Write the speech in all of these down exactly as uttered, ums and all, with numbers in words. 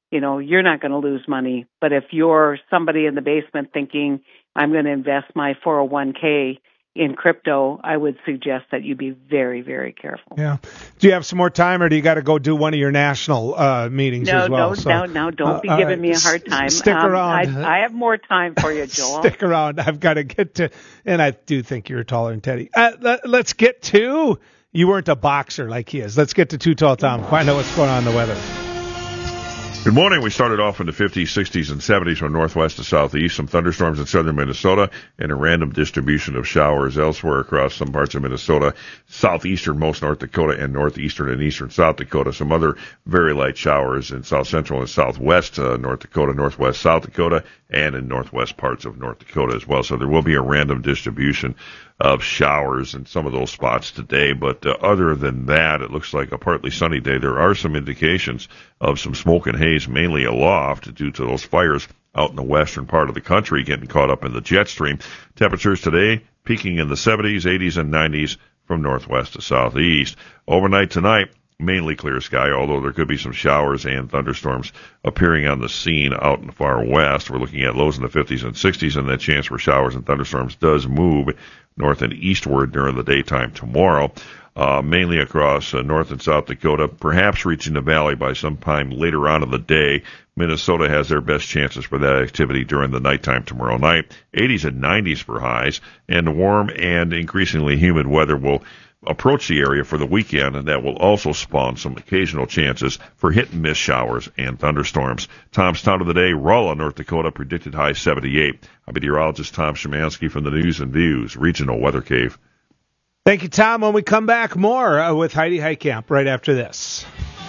you know, you're not going to lose money. But if you're somebody in the basement thinking, I'm going to invest my four oh one k in crypto, I would suggest that you be very, very careful. Yeah. Do you have some more time, or do you got to go do one of your national uh, meetings no, as well? No, so, no, no, don't uh, be giving right. me a hard time. Stick um, around. I, I have more time for you, Joel. Stick around. I've got to get to, and I do think you're taller than Teddy. Uh, let, let's get to, you weren't a boxer like he is. Let's get to Too Tall Tom. Find out what's going on in the weather. Good morning. We started off in the fifties, sixties, and seventies from northwest to southeast. Some thunderstorms in southern Minnesota and a random distribution of showers elsewhere across some parts of Minnesota, southeastern most North Dakota, and northeastern and eastern South Dakota. Some other very light showers in south central and southwest uh, North Dakota, northwest South Dakota, and in northwest parts of North Dakota as well. So there will be a random distribution of showers in some of those spots today. But uh, other than that, it looks like a partly sunny day. There are some indications of some smoke and haze, mainly aloft, due to those fires out in the western part of the country getting caught up in the jet stream. Temperatures today peaking in the seventies, eighties, and nineties from northwest to southeast. Overnight tonight, mainly clear sky, although there could be some showers and thunderstorms appearing on the scene out in the far west. We're looking at lows in the fifties and sixties, and that chance for showers and thunderstorms does move north and eastward during the daytime tomorrow, uh, mainly across uh, North and South Dakota, perhaps reaching the valley by sometime later on in the day. Minnesota has their best chances for that activity during the nighttime tomorrow night. eighties and nineties for highs, and warm and increasingly humid weather will approach the area for the weekend, and that will also spawn some occasional chances for hit-and-miss showers and thunderstorms. Tom's Town of the Day, Rolla, North Dakota, predicted high seventy-eight. I'm meteorologist Tom Szymanski from the News and Views Regional Weather Cave. Thank you, Tom. When we come back, more uh, with Heidi Heitkamp right after this.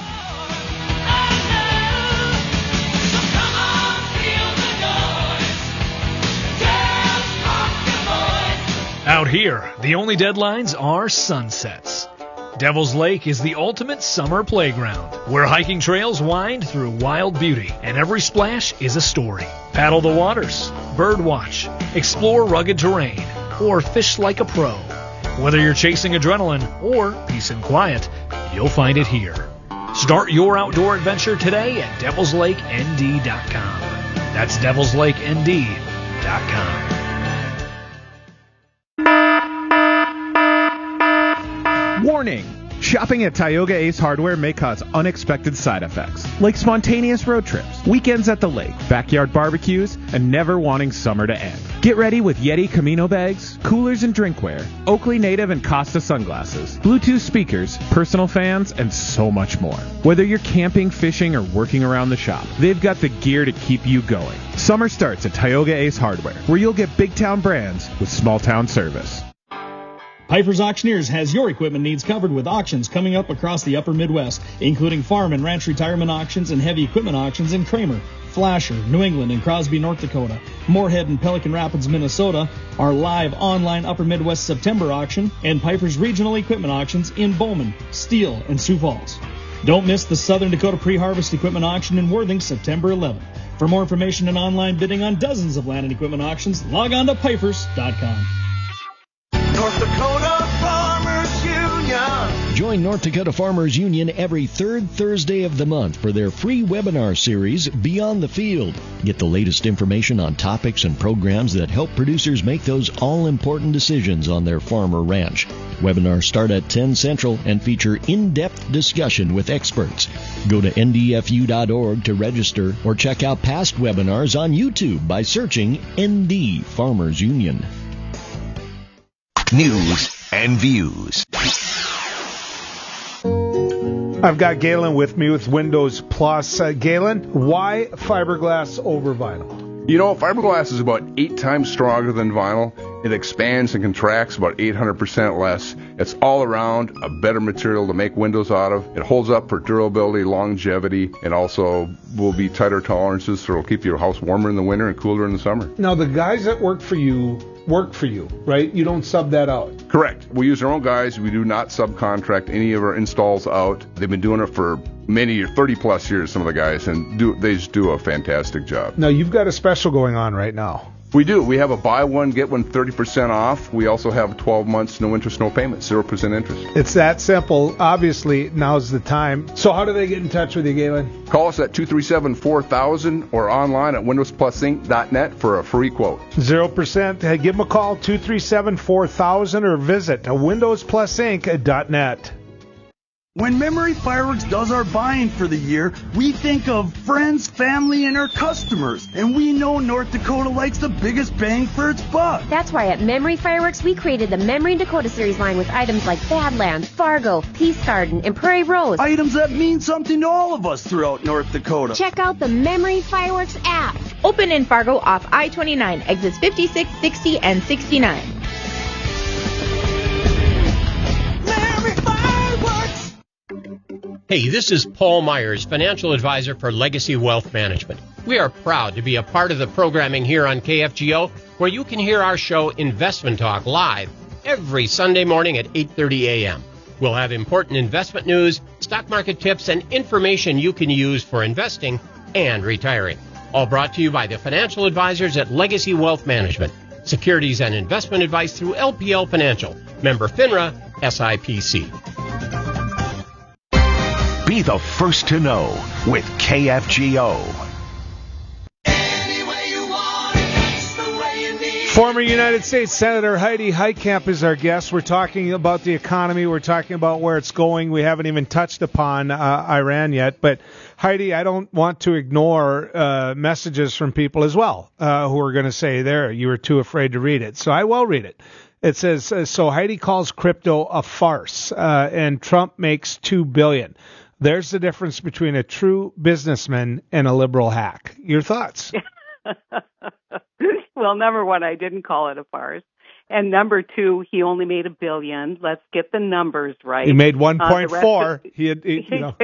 Out here, the only deadlines are sunsets. Devil's Lake is the ultimate summer playground, where hiking trails wind through wild beauty, and every splash is a story. Paddle the waters, bird watch, explore rugged terrain, or fish like a pro. Whether you're chasing adrenaline or peace and quiet, you'll find it here. Start your outdoor adventure today at devils lake n d dot com. That's devils lake n d dot com. Warning! Shopping at Tioga Ace Hardware may cause unexpected side effects, like spontaneous road trips, weekends at the lake, backyard barbecues, and never wanting summer to end. Get ready with Yeti Camino bags, coolers and drinkware, Oakley Native and Costa sunglasses, Bluetooth speakers, personal fans, and so much more. Whether you're camping, fishing, or working around the shop, they've got the gear to keep you going. Summer starts at Tioga Ace Hardware, where you'll get big town brands with small town service. Piper's Auctioneers has your equipment needs covered with auctions coming up across the upper Midwest, including farm and ranch retirement auctions and heavy equipment auctions in Kramer, Flasher, New England, and Crosby, North Dakota. Moorhead and Pelican Rapids, Minnesota, our live online Upper Midwest September auction, and Piper's regional equipment auctions in Bowman, Steele, and Sioux Falls. Don't miss the Southern Dakota Pre-Harvest Equipment Auction in Worthing, September eleventh. For more information and online bidding on dozens of land and equipment auctions, log on to pipers dot com. North Dakota Farmers Union. Join North Dakota Farmers Union every third Thursday of the month for their free webinar series, Beyond the Field. Get the latest information on topics and programs that help producers make those all-important decisions on their farm or ranch. Webinars start at ten Central and feature in-depth discussion with experts. Go to N D F U dot org to register or check out past webinars on YouTube by searching N D Farmers Union. News and Views. I've got Galen with me with Windows Plus. Uh, Galen, why fiberglass over vinyl? You know, fiberglass is about eight times stronger than vinyl. It expands and contracts about eight hundred percent less. It's all around a better material to make windows out of. It holds up for durability, longevity, and also will be tighter tolerances, so it'll keep your house warmer in the winter and cooler in the summer. Now, the guys that work for you work for you, right? You don't sub that out. Correct. We use our own guys. We do not subcontract any of our installs out. They've been doing it for many years, thirty plus years, some of the guys, and do they just do a fantastic job. Now, you've got a special going on right now. We do. We have a buy one, get one thirty percent off. We also have twelve months, no interest, no payment, zero percent interest. It's that simple. Obviously, now's the time. So how do they get in touch with you, Galen? Call us at two three seven, four thousand or online at windows plus inc dot net for a free quote. zero percent. Hey, give them a call, two three seven, four thousand, or visit windows plus inc dot net. When Memory Fireworks does our buying for the year, we think of friends, family, and our customers. And we know North Dakota likes the biggest bang for its buck. That's why at Memory Fireworks, we created the Memory Dakota Series line with items like Badlands, Fargo, Peace Garden, and Prairie Rose. Items that mean something to all of us throughout North Dakota. Check out the Memory Fireworks app. Open in Fargo off I twenty-nine, exits fifty-six, sixty, and sixty-nine. Hey, this is Paul Myers, financial advisor for Legacy Wealth Management. We are proud to be a part of the programming here on K F G O, where you can hear our show Investment Talk live every Sunday morning at eight thirty a.m. We'll have important investment news, stock market tips, and information you can use for investing and retiring. All brought to you by the financial advisors at Legacy Wealth Management. Securities and investment advice through L P L Financial. Member FINRA, S I P C. Be the first to know with K F G O. Former United States Senator Heidi Heitkamp is our guest. We're talking about the economy. We're talking about where it's going. We haven't even touched upon uh, Iran yet. But, Heidi, I don't want to ignore uh, messages from people as well uh, who are going to say there, you were too afraid to read it. So I will read it. It says, uh, so Heidi calls crypto a farce, uh, and Trump makes two billion dollars. There's the difference between a true businessman and a liberal hack. Your thoughts? Well, number one, I didn't call it a farce. And number two, he only made a billion. Let's get the numbers right. He made one point four. Uh, he had, he, you know.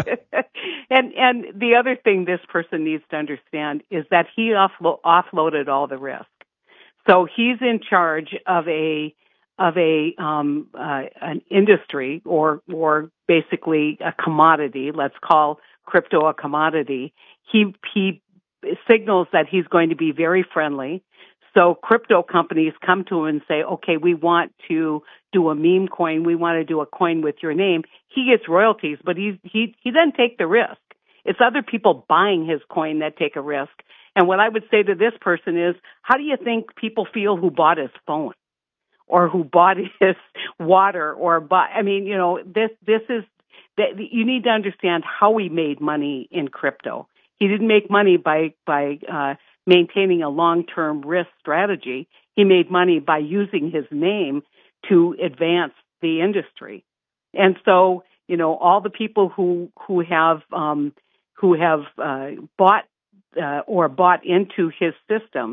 and and the other thing this person needs to understand is that he offlo- offloaded all the risk. So he's in charge of a of a um, uh, an industry or or basically a commodity. Let's call crypto a commodity. He he signals that he's going to be very friendly. So crypto companies come to him and say, okay, we want to do a meme coin. We want to do a coin with your name. He gets royalties, but he he he then take the risk. It's other people buying his coin that take a risk. And what I would say to this person is, how do you think people feel who bought his phone? Or who bought his water, or bought, I mean, you know, this, this is, that you need to understand how he made money in crypto. He didn't make money by, by, uh, maintaining a long-term risk strategy. He made money by using his name to advance the industry. And so, you know, all the people who, who have, um, who have, uh, bought, uh, or bought into his system,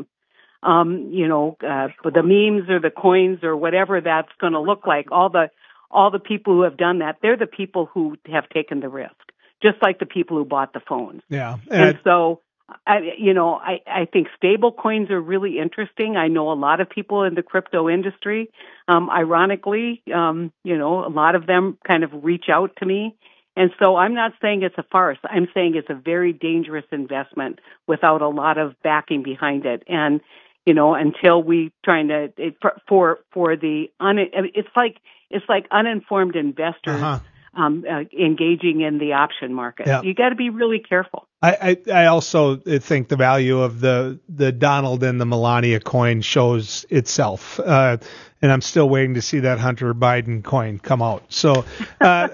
Um, you know, uh, the memes or the coins or whatever that's going to look like, all the, all the people who have done that, they're the people who have taken the risk, just like the people who bought the phones. Yeah. And, and so, I, you know, I, I think stable coins are really interesting. I know a lot of people in the crypto industry. Um, ironically, um, you know, a lot of them kind of reach out to me. And so I'm not saying it's a farce. I'm saying it's a very dangerous investment without a lot of backing behind it. And, you know, until we trying to it, for for the un, it's like it's like uninformed investors uh-huh. um, uh, engaging in the option market. Yeah. You got to be really careful. I, I I also think the value of the the Donald and the Melania coin shows itself, uh, and I'm still waiting to see that Hunter Biden coin come out. So, uh,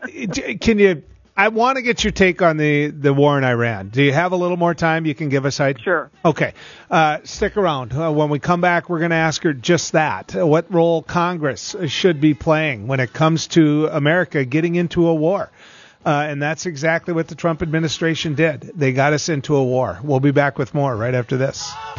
I, can you? I want to get your take on the, the war in Iran. Do you have a little more time you can give us? Heidi? Sure. Okay. Uh, stick around. Uh, when we come back, we're going to ask her just that. Uh, what role Congress should be playing when it comes to America getting into a war. Uh, and that's exactly what the Trump administration did. They got us into a war. We'll be back with more right after this.